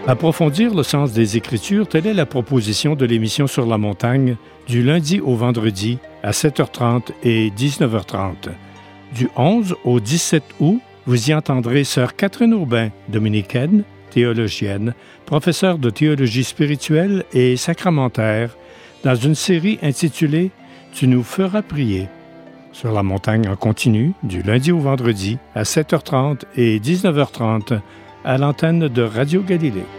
Approfondir le sens des Écritures, telle est la proposition de l'émission Sur la montagne du lundi au vendredi à 7h30 et 19h30. Du 11 au 17 août, vous y entendrez Sœur Catherine Aubin, dominicaine, théologienne, professeure de théologie spirituelle et sacramentaire, dans une série intitulée « Tu nous feras prier ». Sur la montagne en continu, du lundi au vendredi à 7h30 et 19h30 à l'antenne de Radio Galilée.